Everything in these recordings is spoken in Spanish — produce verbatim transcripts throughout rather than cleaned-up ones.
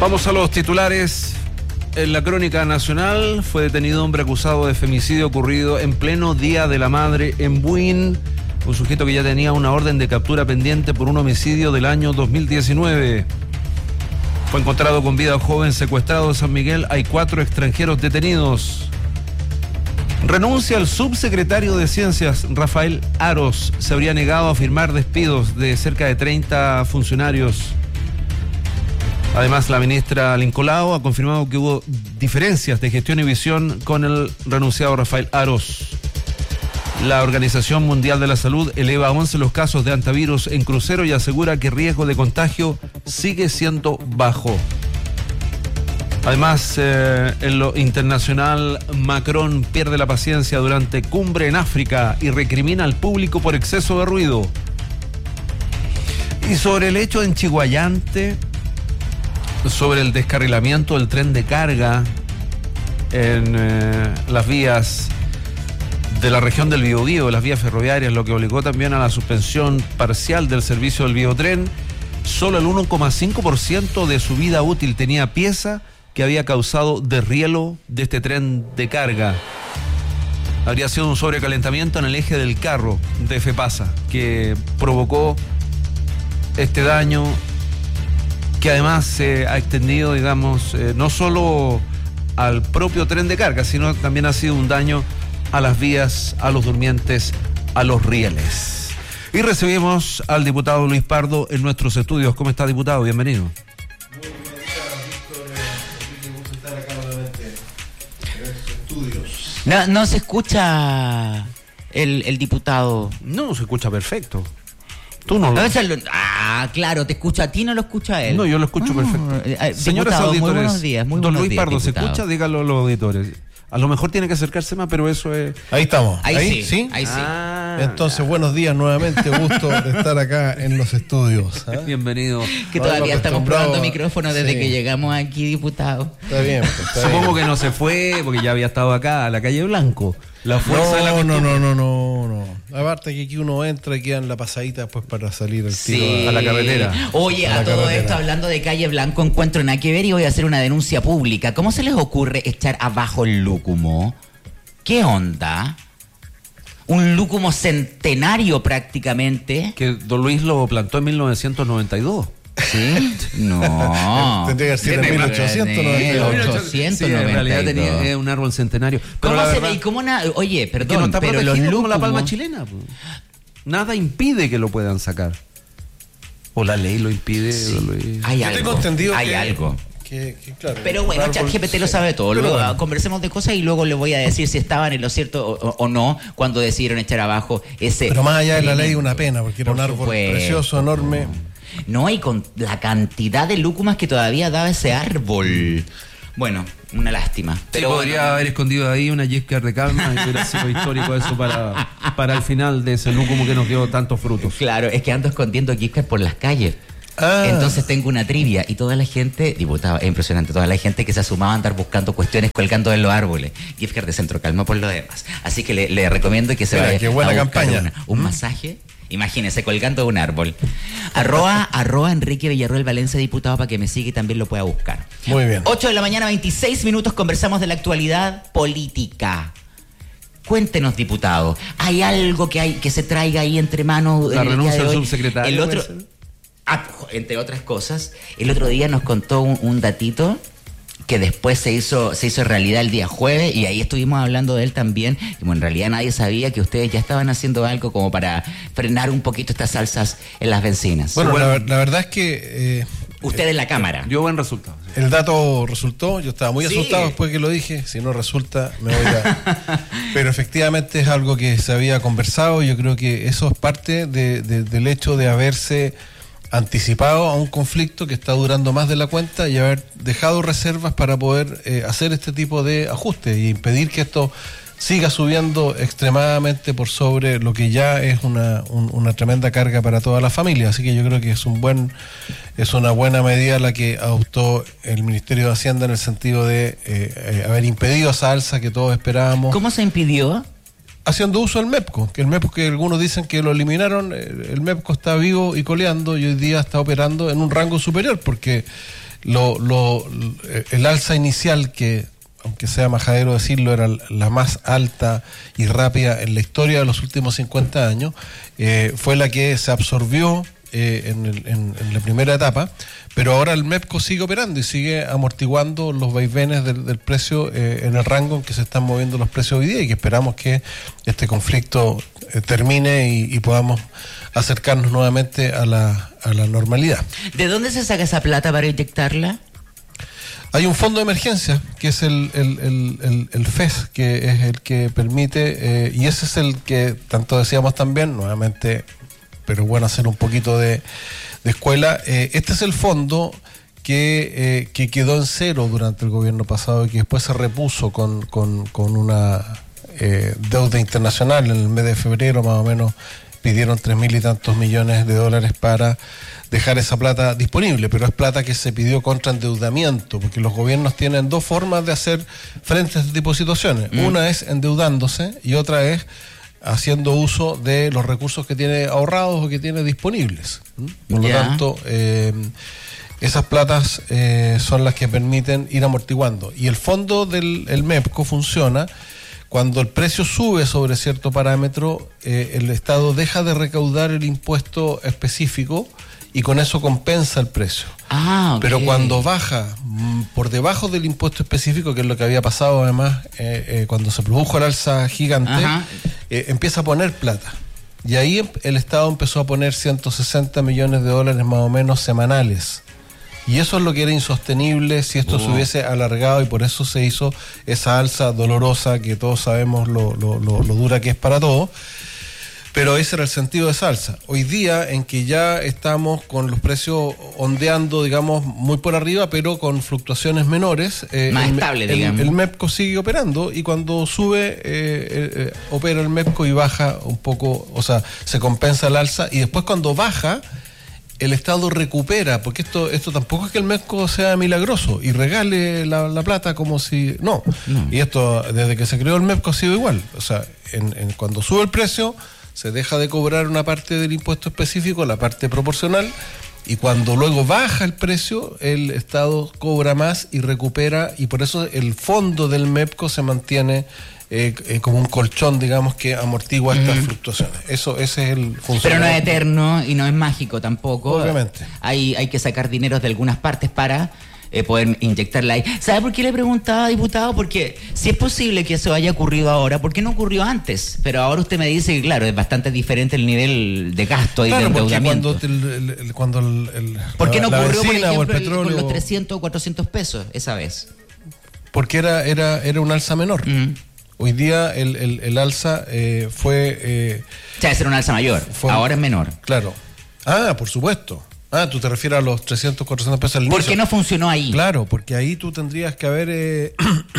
Vamos a los titulares. En la crónica nacional fue detenido hombre acusado de femicidio ocurrido en pleno Día de la Madre en Buin. Un sujeto que ya tenía una orden de captura pendiente por un homicidio del año dos mil diecinueve. Fue encontrado con vida joven secuestrado en San Miguel. Hay cuatro extranjeros detenidos. Renuncia el subsecretario de Ciencias, Rafael Aros. Se habría negado a firmar despidos de cerca de treinta funcionarios. Además, la ministra Lincolao ha confirmado que hubo diferencias de gestión y visión con el renunciado Rafael Aros. La Organización Mundial de la Salud eleva a once los casos de antivirus en crucero y asegura que el riesgo de contagio sigue siendo bajo. Además, eh, en lo internacional, Macron pierde la paciencia durante cumbre en África y recrimina al público por exceso de ruido. Y sobre el hecho en Chiguayante, sobre el descarrilamiento del tren de carga en eh, las vías de la región del Biobío, las vías ferroviarias, lo que obligó también a la suspensión parcial del servicio del Biotren. Solo el uno coma cinco por ciento de su vida útil tenía pieza que había causado desrielo de este tren de carga. Habría sido un sobrecalentamiento en el eje del carro de FEPASA que provocó este daño, que además se eh, ha extendido, digamos, eh, no solo al propio tren de carga, sino también ha sido un daño a las vías, a los durmientes, a los rieles. Y recibimos al diputado Luis Pardo en nuestros estudios. ¿Cómo está, diputado? Bienvenido. Muy bien, Víctor. Es un gusto estar acá nuevamente en estos estudios. No, no se escucha el, el diputado. No, se escucha perfecto. Tú no lo... Ah, claro, te escucha a ti, no lo escucha a él. No, yo lo escucho ah, perfecto. Eh, Señores diputado, auditores, muy buenos días, muy don buenos Luis días, Pardo, diputado. ¿se escucha? Díganlo a los auditores. A lo mejor tiene que acercarse más, pero eso es... Ahí estamos. Ahí, Ahí sí, sí. ahí sí. Ah, Entonces, buenos días nuevamente. Gusto de estar acá en los estudios. ¿eh? bienvenido. Que No, todavía no, estamos acostumbrado probando a- micrófonos desde sí. que llegamos aquí, diputado. Está bien. Pues, está Supongo bien. que no se fue porque ya había estado acá, a la calle Blanco. La fuerza de la No, no, costumbre. no, no, no, no. Aparte que aquí uno entra y quedan la pasadita después para salir el tiro Sí. a- a la carretera. Oye, A a, la todo carretera. esto, hablando de Calle Blanco, encuentro nada que ver y voy a hacer una denuncia pública. ¿Cómo se les ocurre echar abajo el lúcumo? ¿Qué onda? Un lúcumo centenario prácticamente. Que don Luis lo plantó en mil novecientos noventa y dos. ¿Sí? No. Tendría que ser en mil ochocientos noventa y dos. ochocientos Sí, en realidad noventa y dos. tenía eh, un árbol centenario. Pero ¿Cómo la se verdad ve? ¿Y cómo na- Oye, que no perdón, está pero los protegido como la lúcumos... palma chilena. Pues. Nada impide que lo puedan sacar. O la ley lo impide, don Luis. Hay Yo algo. tengo entendido hay que- algo. Que, que, claro, Pero un bueno, árbol- ChatGPT lo sí. sabe todo. Pero Luego bueno. conversemos de cosas y luego le voy a decir si estaban en lo cierto o, o no cuando decidieron echar abajo ese... Pero más allá de la crimen. ley, una pena, porque era Por un árbol supuesto. precioso, enorme. No, y con la cantidad de lúcumas que todavía daba ese árbol. Bueno, una lástima. Pero Pero podría bueno, haber escondido ahí una yesca de calma y hubiera sido histórico eso para, para el final de ese lúcumo que nos dio tantos frutos. claro, es que ando escondiendo Kisker por las calles. Ah. Entonces tengo una trivia y toda la gente, diputado, es impresionante, toda la gente que se asumaba a andar buscando cuestiones colgando en los árboles. Gift card de Centro Calma por lo demás. Así que le, le recomiendo que se Mira, vaya qué buena a buscar campaña. una- un masaje. Imagínese, colgando de un árbol. Arroba, arroba Enrique Villarroel Valencia, diputado, para que me siga y también lo pueda buscar. Muy bien. ocho de la mañana, veintiséis minutos, conversamos de la actualidad política. Cuéntenos, diputado, ¿hay algo que hay que se traiga ahí entre manos? La en el día renuncia de del hoy? subsecretario, El otro, puede ser. ah, entre otras cosas, el otro día nos contó un, un datito que después se hizo se hizo realidad el día jueves y ahí estuvimos hablando de él también. Y bueno, en realidad nadie sabía que ustedes ya estaban haciendo algo como para frenar un poquito estas salsas en las bencinas. Bueno, Bueno. la, la verdad es que eh, Usted en la cámara. Dio buen resultado. sí. el dato resultó. Yo estaba muy Sí. asustado después que lo dije. Si no resulta, me voy a... Pero efectivamente es algo que se había conversado. Yo creo que eso es parte de- de- del hecho de haberse anticipado a un conflicto que está durando más de la cuenta y haber dejado reservas para poder eh, hacer este tipo de ajustes y impedir que esto siga subiendo extremadamente por sobre lo que ya es una, un- una tremenda carga para toda la familia. Así que yo creo que es un buen es una buena medida la que adoptó el Ministerio de Hacienda en el sentido de eh, eh, haber impedido esa alza que todos esperábamos. ¿Cómo se impidió? Haciendo uso del MEPCO, que el MEPCO que algunos dicen que lo eliminaron, eh, el MEPCO está vivo y coleando y hoy día está operando en un rango superior, porque lo, lo, el alza inicial, que aunque sea majadero decirlo, era la más alta y rápida en la historia de los últimos cincuenta años, eh, fue la que se absorbió eh, en, el, en, en la primera etapa, pero ahora el MEPCO sigue operando y sigue amortiguando los vaivenes del, del precio eh, en el rango en que se están moviendo los precios hoy día, y que esperamos que este conflicto eh, termine y, y podamos acercarnos nuevamente a la, a la normalidad. ¿De dónde se saca esa plata para inyectarla? Hay un fondo de emergencia, que es el, el, el, el, el F E S, que es el que permite, eh, y ese es el que tanto decíamos también, nuevamente, pero bueno, hacer un poquito de, de escuela. Eh, este es el fondo que, eh, que quedó en cero durante el gobierno pasado y que después se repuso con, con, con una eh, deuda internacional. En el mes de febrero, más o menos, pidieron tres mil y tantos millones de dólares para dejar esa plata disponible, pero es plata que se pidió contra endeudamiento, porque los gobiernos tienen dos formas de hacer frente a este tipo de situaciones. Mm. Una es endeudándose y otra es haciendo uso de los recursos que tiene ahorrados o que tiene disponibles. Por lo yeah. tanto, eh, esas platas eh, son las que permiten ir amortiguando. Y el fondo del el MEPCO funciona cuando el precio sube sobre cierto parámetro, eh, el Estado deja de recaudar el impuesto específico y con eso compensa el precio. Ah, okay. Pero cuando baja m, por debajo del impuesto específico, que es lo que había pasado además eh, eh, cuando se produjo el alza gigante, eh, empieza a poner plata. Y ahí el Estado empezó a poner ciento sesenta millones de dólares más o menos semanales. Y eso es lo que era insostenible si esto oh. se hubiese alargado, y por eso se hizo esa alza dolorosa que todos sabemos lo, lo, lo, lo dura que es para todos. Pero ese era el sentido de esa alza. Hoy día, en que ya estamos con los precios ondeando, digamos, muy por arriba, pero con fluctuaciones menores, eh, más el, estable, el, digamos. El MEPCO sigue operando, y cuando sube, eh, eh, opera el MEPCO y baja un poco, o sea, se compensa el alza, y después cuando baja, el Estado recupera, porque esto esto tampoco es que el MEPCO sea milagroso y regale la, la plata como si... No. no, y esto desde que se creó el MEPCO ha sido igual. O sea, en, en, cuando sube el precio, se deja de cobrar una parte del impuesto específico, la parte proporcional, y cuando luego baja el precio, el Estado cobra más y recupera, y por eso el fondo del MEPCO se mantiene eh, eh, como un colchón, digamos, que amortigua estas uh-huh. fluctuaciones. Eso, ese es el funcionamiento. Pero no es eterno y no es mágico tampoco. Obviamente. Hay, hay que sacar dinero de algunas partes para Eh, poder inyectarla ahí. ¿Sabe por qué le preguntaba, diputado? Porque si es posible que eso haya ocurrido ahora, ¿por qué no ocurrió antes? Pero ahora usted me dice que, claro, es bastante diferente el nivel de gasto y claro, de endeudamiento. Cuando el, el, cuando el, el, ¿Por qué no la, ocurrió, la por ejemplo, o el petróleo, con los trescientos o cuatrocientos pesos esa vez? Porque era era era un alza menor. Mm. Hoy día el, el, el alza eh, fue... Eh, o sea, era un alza mayor, fue, ahora es menor. Claro. Ah, por supuesto. Ah, tú te refieres a los trescientos, cuatrocientos pesos al inicio. ¿Por qué no funcionó ahí? Claro, porque ahí tú tendrías que haber eh,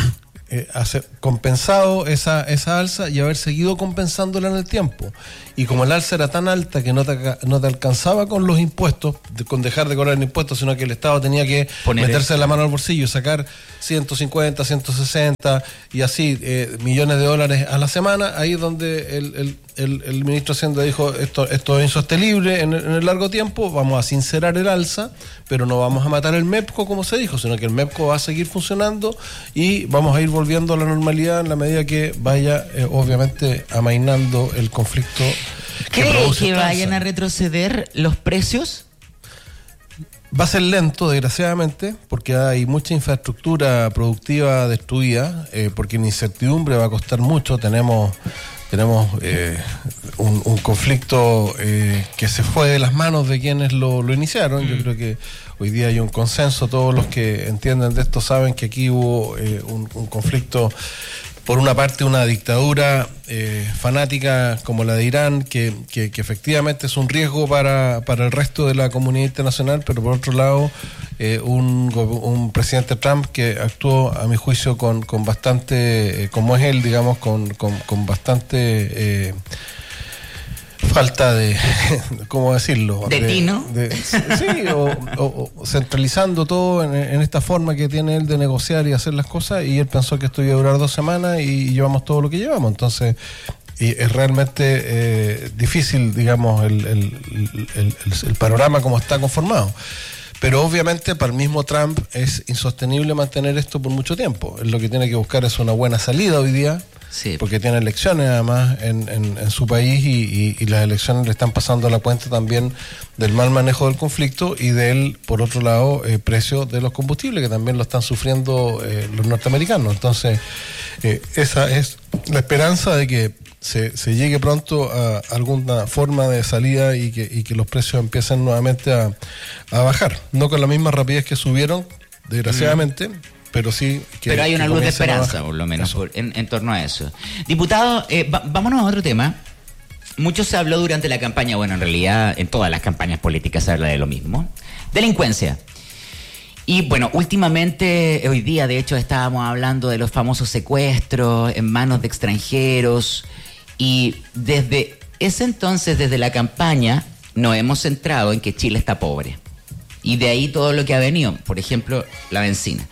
eh, hacer, compensado esa, esa alza y haber seguido compensándola en el tiempo. Y como el alza era tan alta que no te, no te alcanzaba con los impuestos, de, con dejar de cobrar el impuesto, sino que el Estado tenía que Poner meterse el... la mano al bolsillo y sacar ciento cincuenta, ciento sesenta y así eh, millones de dólares a la semana, ahí es donde el, el, el, el ministro de Hacienda dijo, esto, esto es insostenible en el, en el largo tiempo, vamos a sincerar el alza, pero no vamos a matar el MEPCO como se dijo, sino que el MEPCO va a seguir funcionando y vamos a ir volviendo a la normalidad en la medida que vaya eh, obviamente amainando el conflicto. ¿Cree que vayan a retroceder los precios? Va a ser lento, desgraciadamente, porque hay mucha infraestructura productiva destruida, eh, porque la incertidumbre va a costar mucho. Tenemos tenemos eh, un, un conflicto eh, que se fue de las manos de quienes lo, lo iniciaron. Mm. Yo creo que hoy día hay un consenso, todos los que entienden de esto saben que aquí hubo eh, un, un conflicto. Por una parte, una dictadura eh, fanática como la de Irán, que, que, que efectivamente es un riesgo para, para el resto de la comunidad internacional, pero por otro lado, eh, un, un presidente Trump que actuó, a mi juicio, con, con bastante, eh, como es él, digamos, con, con, con bastante... Eh, falta de, ¿cómo decirlo? De, de tino. De, sí, o, o, o centralizando todo en, en esta forma que tiene él de negociar y hacer las cosas, y él pensó que esto iba a durar dos semanas y llevamos todo lo que llevamos. Entonces, y es realmente eh, difícil, digamos, el, el, el, el, el panorama como está conformado. Pero obviamente para el mismo Trump es insostenible mantener esto por mucho tiempo. Lo que tiene que buscar es una buena salida hoy día, sí, porque tiene elecciones además en, en, en su país y, y, y las elecciones le están pasando la cuenta también del mal manejo del conflicto y del, por otro lado, eh, precio de los combustibles, que también lo están sufriendo eh, los norteamericanos. Entonces, eh, esa es la esperanza de que se, se llegue pronto a alguna forma de salida y que, y que los precios empiecen nuevamente a, a bajar. No con la misma rapidez que subieron, desgraciadamente, mm. pero sí que... Pero hay una que luz de esperanza, por lo menos, por, en, en torno a eso. Diputado, eh, va, vámonos a otro tema. Mucho se habló durante la campaña, bueno, en realidad en todas las campañas políticas se habla de lo mismo. Delincuencia. Y bueno, últimamente, hoy día de hecho estábamos hablando de los famosos secuestros en manos de extranjeros y desde ese entonces, desde la campaña, nos hemos centrado en que Chile está pobre. Y de ahí todo lo que ha venido, por ejemplo, la benzina.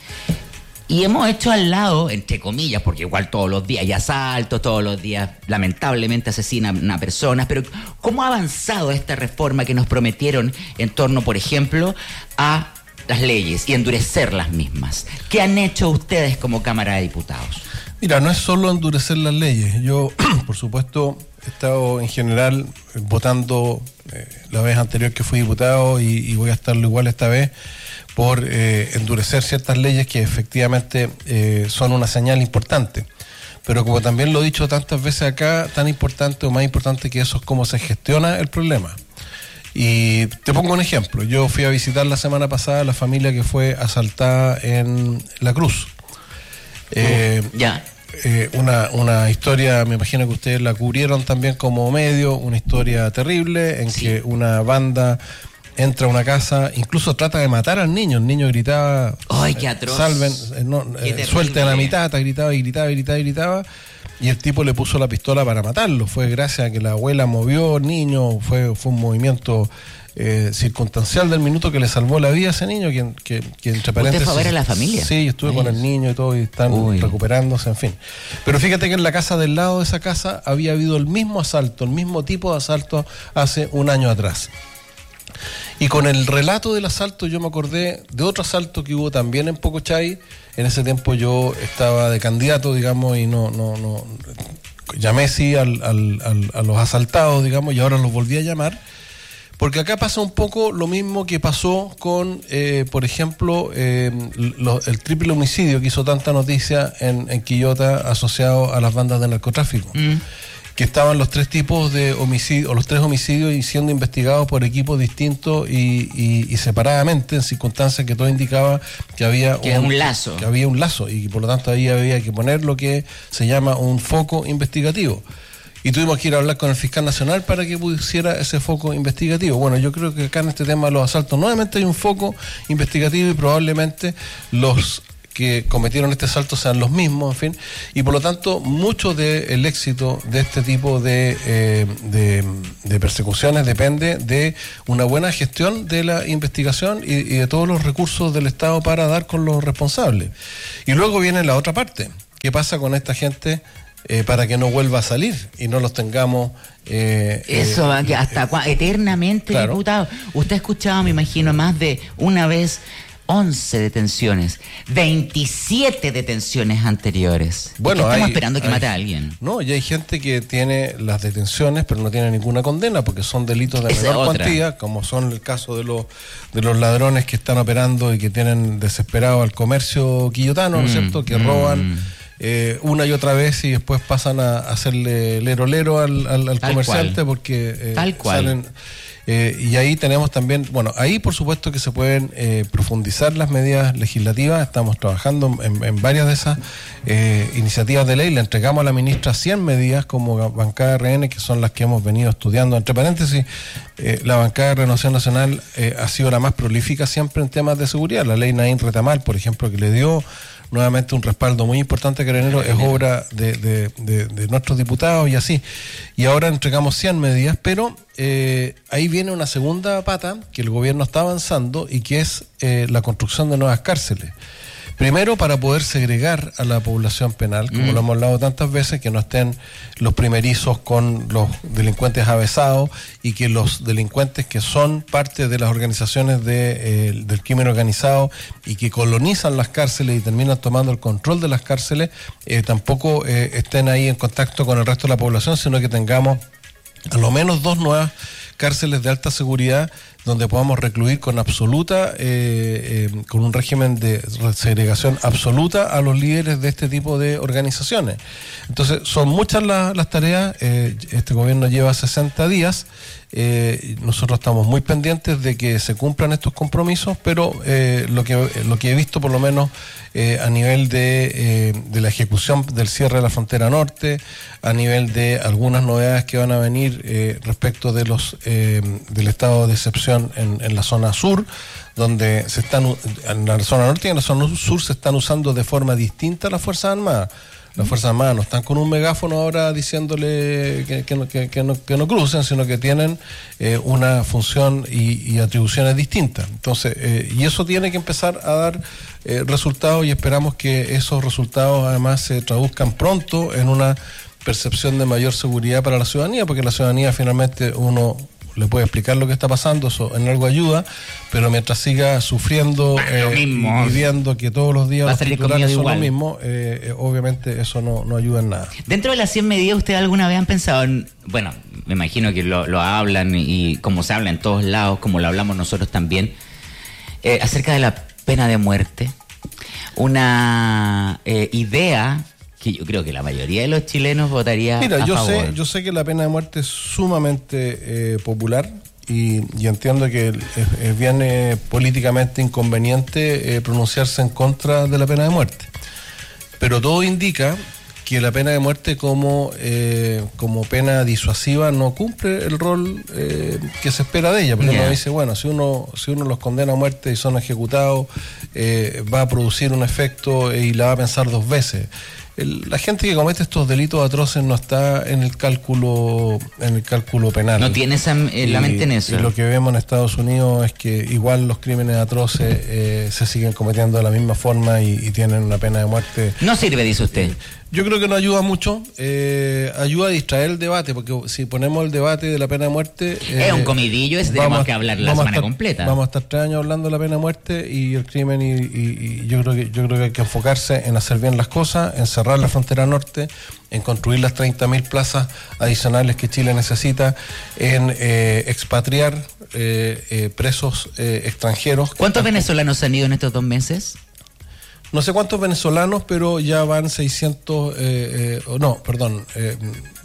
Y hemos hecho al lado, entre comillas, porque igual todos los días hay asaltos, todos los días lamentablemente asesinan a personas, pero ¿cómo ha avanzado esta reforma que nos prometieron en torno, por ejemplo, a las leyes y endurecer las mismas? ¿Qué han hecho ustedes como Cámara de Diputados? Mira, no es solo endurecer las leyes. Yo, por supuesto, he estado en general votando eh, la vez anterior que fui diputado y, y voy a estarlo igual esta vez, por eh, endurecer ciertas leyes que efectivamente eh, son una señal importante. Pero como también lo he dicho tantas veces acá, tan importante o más importante que eso es cómo se gestiona el problema. Y te pongo un ejemplo. Yo fui a visitar la semana pasada a la familia que fue asaltada en La Cruz. Eh, uh, ya. Eh, una, una historia, me imagino que ustedes la cubrieron también como medio, una historia terrible en sí. que una banda entra a una casa, incluso trata de matar al niño, el niño gritaba, ¡ay, qué atroz! Salven, eh, no, eh, suelten a mi tata, gritaba y gritaba y gritaba y gritaba, y el tipo le puso la pistola para matarlo. Fue gracias a que la abuela movió al niño, fue, fue un movimiento eh, circunstancial del minuto que le salvó la vida a ese niño, que, que, que entre paréntesis... ¿Usted fue a ver a la familia? Sí, estuve Ay, con el niño y todo, y están uy. recuperándose, en fin. Pero fíjate que en la casa del lado de esa casa había habido el mismo asalto, el mismo tipo de asalto hace un año atrás. Y con el relato del asalto yo me acordé de otro asalto que hubo también en Pocochay. En ese tiempo yo estaba de candidato, digamos, y no, no, no llamé sí al, al, al, a los asaltados, digamos, y ahora los volví a llamar. Porque acá pasa un poco lo mismo que pasó con, eh, por ejemplo, eh, lo, el triple homicidio que hizo tanta noticia en, en Quillota asociado a las bandas de narcotráfico. Mm. Que estaban los tres tipos de homicidios, o los tres homicidios y siendo investigados por equipos distintos y, y, y separadamente, en circunstancias que todo indicaba que había que un, un lazo. Que había un lazo y por lo tanto ahí había que poner lo que se llama un foco investigativo. Y tuvimos que ir a hablar con el fiscal nacional para que pusiera ese foco investigativo. Bueno, yo creo que acá en este tema de los asaltos nuevamente hay un foco investigativo y probablemente los que cometieron este asalto sean los mismos, en fin, y por lo tanto mucho del éxito de este tipo de, eh, de, de persecuciones depende de una buena gestión de la investigación y, y de todos los recursos del Estado para dar con los responsables. Y luego viene la otra parte, ¿qué pasa con esta gente eh, para que no vuelva a salir y no los tengamos... Eh, Eso va eh, hasta eh, eternamente, claro. Diputado. Usted ha escuchado, me imagino, más de una vez... once detenciones, veintisiete detenciones anteriores. Bueno, estamos hay, esperando que hay, mate a alguien. No, y hay gente que tiene las detenciones, pero no tiene ninguna condena, porque son delitos de menor cuantía, como son el caso de los de los ladrones que están operando y que tienen desesperado al comercio quillotano, ¿no es mm, cierto? Que mm. roban eh, una y otra vez y después pasan a hacerle lero lero al, al, al comerciante cual. porque eh, Tal cual. salen... Eh, y ahí tenemos también, bueno, ahí por supuesto que se pueden eh, profundizar las medidas legislativas. Estamos trabajando en, en varias de esas eh, iniciativas de ley. Le entregamos a la ministra cien medidas como bancada R N, que son las que hemos venido estudiando. Entre paréntesis, eh, la bancada de Renovación Nacional eh, ha sido la más prolífica siempre en temas de seguridad. La ley Naín Retamal, por ejemplo, que le dio nuevamente un respaldo muy importante a Carabineros, es obra de, de, de, de nuestros diputados y así. Y ahora entregamos cien medidas, pero eh, ahí viene una segunda pata que el gobierno está avanzando y que es eh, la construcción de nuevas cárceles. Primero, para poder segregar a la población penal, como mm. lo hemos hablado tantas veces, que no estén los primerizos con los delincuentes avesados y que los delincuentes que son parte de las organizaciones de, eh, del crimen organizado y que colonizan las cárceles y terminan tomando el control de las cárceles, eh, tampoco eh, estén ahí en contacto con el resto de la población, sino que tengamos a lo menos dos nuevas cárceles de alta seguridad donde podamos recluir con absoluta, eh, eh, con un régimen de segregación absoluta a los líderes de este tipo de organizaciones. Entonces, son muchas las, las tareas, eh, este gobierno lleva sesenta días, eh, nosotros estamos muy pendientes de que se cumplan estos compromisos, pero eh, lo que lo que he visto por lo menos eh, a nivel de, eh, de la ejecución del cierre de la frontera norte, a nivel de algunas novedades que van a venir eh, respecto de los eh, del estado de excepción en, en la zona sur, donde se están en la zona norte y en la zona sur se están usando de forma distinta las Fuerzas Armadas. Las Fuerzas Armadas no están con un megáfono ahora diciéndole que, que, no, que, que, no, que no crucen, sino que tienen eh, una función y, y atribuciones distintas. Entonces, eh, y eso tiene que empezar a dar eh, resultados y esperamos que esos resultados además se traduzcan pronto en una percepción de mayor seguridad para la ciudadanía, porque la ciudadanía finalmente uno le puede explicar lo que está pasando, eso en algo ayuda, pero mientras siga sufriendo eh, y viviendo que todos los días los titulares son lo mismo, eh, eh, obviamente eso no, no ayuda en nada. Dentro de las cien medidas, ¿ustedes alguna vez han pensado en, bueno, me imagino que lo, lo hablan y, y como se habla en todos lados, como lo hablamos nosotros también, eh, acerca de la pena de muerte? Una eh, idea que yo creo que la mayoría de los chilenos votaría Mira, a yo favor. sé, yo sé que la pena de muerte es sumamente eh, popular y, y entiendo que es, es bien eh, políticamente inconveniente eh, pronunciarse en contra de la pena de muerte. Pero todo indica que la pena de muerte como, eh, como pena disuasiva no cumple el rol eh, que se espera de ella, porque yeah. uno dice, bueno, si uno si uno los condena a muerte y son ejecutados, eh, va a producir un efecto y la va a pensar dos veces. El, la gente que comete estos delitos atroces no está en el cálculo en el cálculo penal. No tiene esa, eh, la mente en eso. Y lo que vemos en Estados Unidos es que igual los crímenes atroces eh, se siguen cometiendo de la misma forma y, y tienen una pena de muerte. No sirve, dice usted. Eh, Yo creo que no ayuda mucho, eh, ayuda a distraer el debate, porque si ponemos el debate de la pena de muerte... Eh, es un comidillo, es tenemos que hablar la semana estar, completa. Vamos a estar tres años hablando de la pena de muerte y el crimen, y, y, y yo creo que yo creo que hay que enfocarse en hacer bien las cosas, en cerrar la frontera norte, en construir las treinta mil plazas adicionales que Chile necesita, en eh, expatriar eh, eh, presos eh, extranjeros. ¿Cuántos venezolanos han ido en estos dos meses? No sé cuántos venezolanos, pero ya van seiscientos, eh, eh, no, perdón, eh,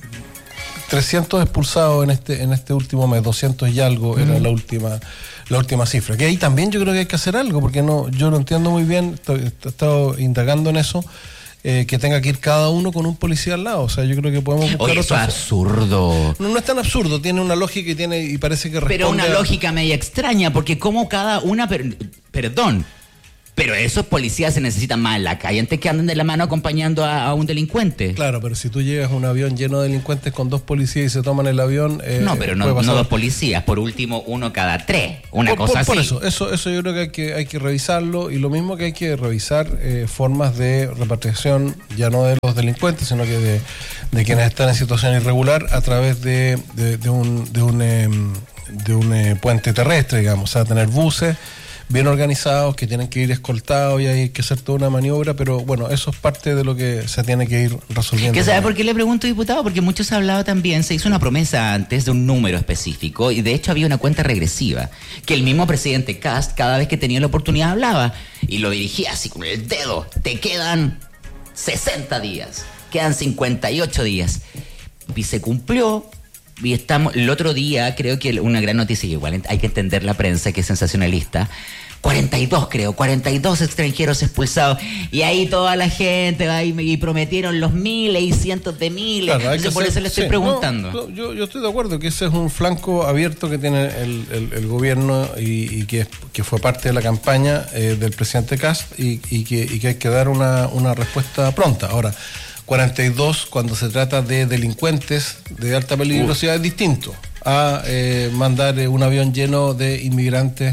trescientos expulsados en este en este último mes, doscientos y algo mm. era la última la última cifra. Que ahí también yo creo que hay que hacer algo, porque no yo no entiendo muy bien, estoy, he estado indagando en eso, eh, que tenga que ir cada uno con un policía al lado. O sea, yo creo que podemos buscar. Oye, eso es absurdo. No, no es tan absurdo, tiene una lógica y tiene y parece que responde. Pero una a... lógica media extraña, porque como cada una, per, perdón. Pero esos policías se necesitan más en la calle antes que anden de la mano acompañando a, a un delincuente. Claro, pero si tú llegas a un avión lleno de delincuentes con dos policías y se toman el avión... Eh, no, pero no, no dos policías, por último uno cada tres, una por, cosa por, así. Por eso, eso, eso yo creo que hay que, hay que revisarlo, y lo mismo que hay que revisar eh, formas de repatriación, ya no de los delincuentes, sino que de, de quienes están en situación irregular a través de, de, de un, de un, eh, de un eh, puente terrestre, digamos, o sea, tener buses bien organizados, que tienen que ir escoltados y hay que hacer toda una maniobra, pero bueno, eso es parte de lo que se tiene que ir resolviendo. ¿Qué sabe por qué le pregunto, diputado? Porque muchos se ha hablado también, se hizo una promesa antes de un número específico y de hecho había una cuenta regresiva, que el mismo presidente Kast cada vez que tenía la oportunidad hablaba y lo dirigía así con el dedo, te quedan sesenta días, quedan cincuenta y ocho días, y se cumplió. Y estamos, el otro día, creo que una gran noticia, y igual hay que entender la prensa que es sensacionalista, cuarenta y dos creo, cuarenta y dos extranjeros expulsados, y ahí toda la gente va y, y prometieron los miles y cientos de miles, claro, entonces por ser, eso le estoy sí, preguntando. No, yo, yo estoy de acuerdo que ese es un flanco abierto que tiene el, el, el gobierno y, y que, que fue parte de la campaña eh, del presidente Kast y, y, que, y que hay que dar una, una respuesta pronta. Ahora, cuarenta y dos cuando se trata de delincuentes de alta peligrosidad uh. es distinto a eh, mandar eh, un avión lleno de inmigrantes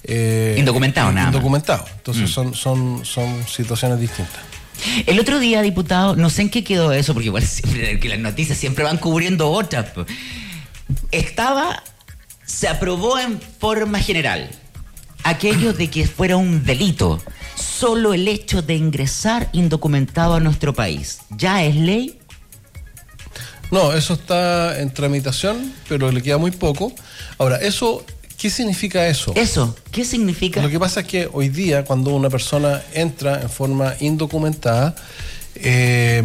Eh, indocumentado, nada más. Indocumentado. Entonces Mm. son, son, son situaciones distintas. El otro día, diputado, no sé en qué quedó eso, porque igual siempre que las noticias siempre van cubriendo otras. po. Estaba, se aprobó en forma general aquello de que fuera un delito solo el hecho de ingresar indocumentado a nuestro país. ¿Ya es ley? No, eso está en tramitación, pero le queda muy poco. Ahora, eso, ¿qué significa eso? Eso, ¿qué significa? Lo que pasa es que hoy día, cuando una persona entra en forma indocumentada, eh,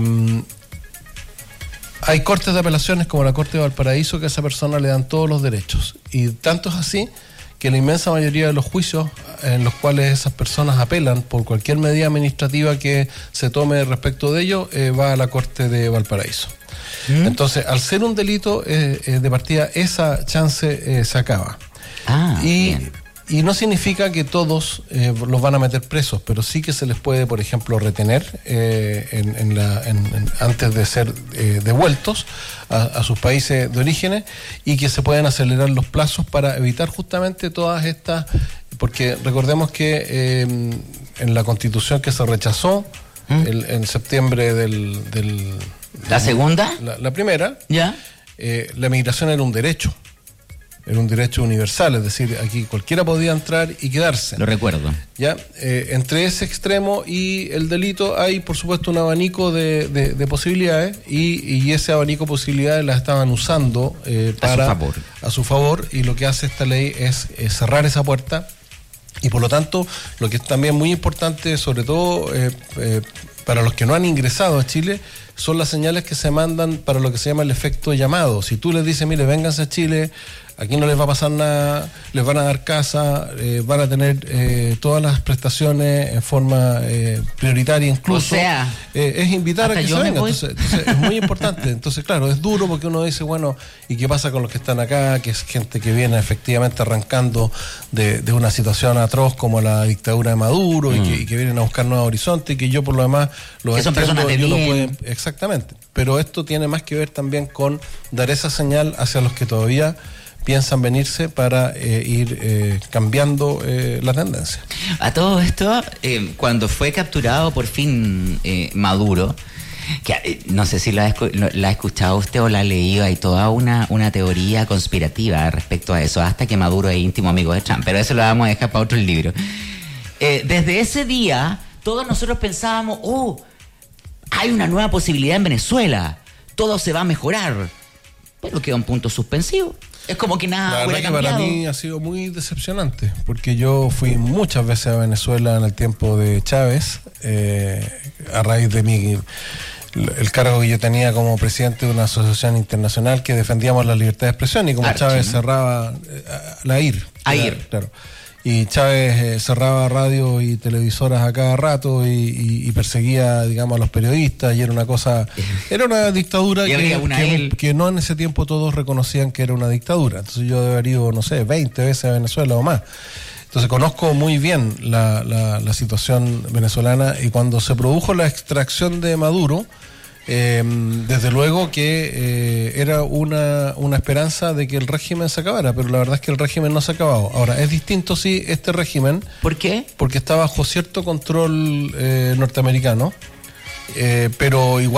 hay cortes de apelaciones como la Corte de Valparaíso que a esa persona le dan todos los derechos. Y tanto es así que la inmensa mayoría de los juicios en los cuales esas personas apelan por cualquier medida administrativa que se tome respecto de ello, eh, va a la Corte de Valparaíso. ¿Mm? Entonces, al ser un delito, eh, eh, de partida, esa chance eh, se acaba. Ah, y, bien. y no significa que todos eh, los van a meter presos, pero sí que se les puede, por ejemplo, retener eh, en, en la, en, en, antes de ser eh, devueltos a, a sus países de orígenes, y que se pueden acelerar los plazos para evitar justamente todas estas, porque recordemos que eh, en la Constitución que se rechazó ¿Mm? el, en septiembre del... del ¿La segunda? La, la primera, ¿ya? Eh, la migración era un derecho. Era un derecho universal, es decir, aquí cualquiera podía entrar y quedarse. Lo recuerdo. ¿Ya? Eh, entre ese extremo y el delito hay, por supuesto, un abanico de, de, de posibilidades, y, y ese abanico de posibilidades las estaban usando eh, para, a su favor. a su favor, y lo que hace esta ley es, es cerrar esa puerta, y por lo tanto, lo que es también muy importante, sobre todo eh, eh, para los que no han ingresado a Chile, son las señales que se mandan para lo que se llama el efecto llamado. Si tú les dices, mire, vénganse a Chile, aquí no les va a pasar nada, les van a dar casa, eh, van a tener eh, todas las prestaciones en forma eh, prioritaria incluso. O sea, eh, es invitar a que se vengan. Voy... Entonces, entonces, es muy importante. Entonces, claro, es duro porque uno dice, bueno, ¿y qué pasa con los que están acá? Que es gente que viene efectivamente arrancando de, de una situación atroz como la dictadura de Maduro, mm. y, que, y que vienen a buscar nuevos horizontes, y que yo por lo demás los que son personas de bien. Pueden, exactamente. Pero esto tiene más que ver también con dar esa señal hacia los que todavía piensan venirse para eh, ir eh, cambiando eh, la tendencia. A todo esto, eh, cuando fue capturado por fin eh, Maduro, que eh, no sé si la ha, la ha escuchado usted o la ha leído, hay toda una, una teoría conspirativa respecto a eso, hasta que Maduro es íntimo amigo de Trump, pero eso lo vamos a dejar para otro libro. Eh, desde ese día, todos nosotros pensábamos, oh, hay una nueva posibilidad en Venezuela, todo se va a mejorar, pero queda un punto suspensivo. Es como que nada. La verdad que para mí ha sido muy decepcionante, porque yo fui muchas veces a Venezuela en el tiempo de Chávez, eh, a raíz de mi el cargo que yo tenía como presidente de una asociación internacional que defendíamos la libertad de expresión, y como Archie, Chávez ¿no? cerraba eh, la A I R. A I R. Claro. Y Chávez eh, cerraba radio y televisoras a cada rato y, y, y perseguía, digamos, a los periodistas, y era una cosa, era una dictadura que, una que, que no en ese tiempo todos reconocían que era una dictadura. Entonces yo debe haber ido, no sé, veinte veces a Venezuela o más. Entonces conozco muy bien la, la, la situación venezolana, y cuando se produjo la extracción de Maduro, Eh, desde luego que eh, era una, una esperanza de que el régimen se acabara, pero la verdad es que el régimen no se ha acabado. Ahora, es distinto, sí, este régimen. ¿Por qué? Porque está bajo cierto control eh, norteamericano, eh, pero igual